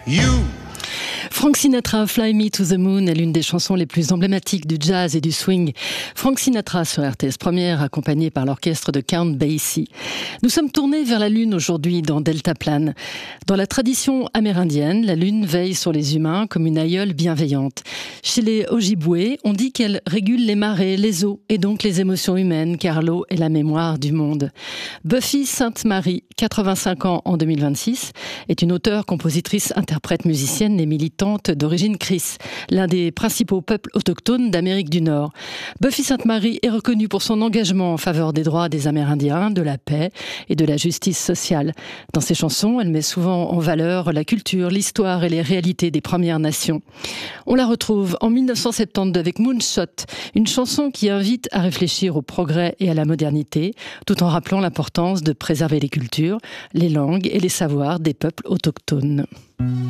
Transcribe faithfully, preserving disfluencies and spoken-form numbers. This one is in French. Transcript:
You. Frank Sinatra, Fly Me to the Moon est l'une des chansons les plus emblématiques du jazz et du swing. Frank Sinatra sur R T S Première, accompagné par l'orchestre de Count Basie. Nous sommes tournés vers la Lune aujourd'hui dans Deltaplane. Dans la tradition amérindienne, la Lune veille sur les humains comme une aïeule bienveillante. Chez les Ojibwés, on dit qu'elle régule les marées, les eaux et donc les émotions humaines, car l'eau est la mémoire du monde. Buffy Sainte-Marie, quatre-vingt-cinq ans en deux mille vingt-six, est une auteure, compositrice, interprète, musicienne et militante d'origine Cris, l'un des principaux peuples autochtones d'Amérique du Nord. Buffy Sainte-Marie est reconnue pour son engagement en faveur des droits des Amérindiens, de la paix et de la justice sociale. Dans ses chansons, elle met souvent en valeur la culture, l'histoire et les réalités des Premières Nations. On la retrouve en mille neuf cent soixante-douze avec Moonshot, une chanson qui invite à réfléchir au progrès et à la modernité, tout en rappelant l'importance de préserver les cultures, les langues et les savoirs des peuples autochtones.